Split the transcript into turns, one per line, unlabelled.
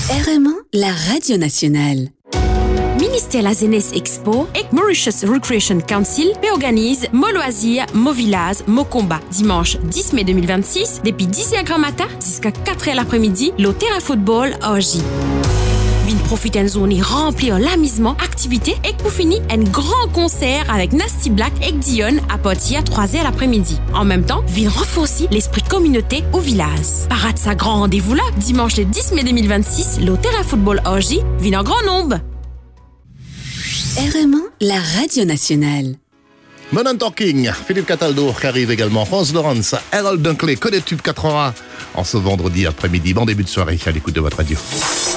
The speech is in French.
RMA, la radio nationale.
Ministère la Jeunesse Expo et Mauritius Recreation Council organise Mo Loisirs, Mo Village, Mo Combat dimanche 10 mai 2026 depuis 10h grand matin jusqu'à 4h l'après-midi le terrain football Orgy. Vin profite d'une journée remplie d'amusement, activités et pour finir un grand concert avec Nasty Black et Dion à partir de 3h l'après-midi. En même temps, vin renforcer l'esprit communauté au village. Parade sa grand rendez-vous là dimanche le 10 mai 2026 le terrain football Orgy vin en grand nombre.
RMA, la radio nationale.
Modern Talking, Philippe Cataldo qui arrive également, Rose Lawrence, Harold Dunkley, que des tubes 80 en ce vendredi après-midi. Bon début de soirée à l'écoute de votre radio.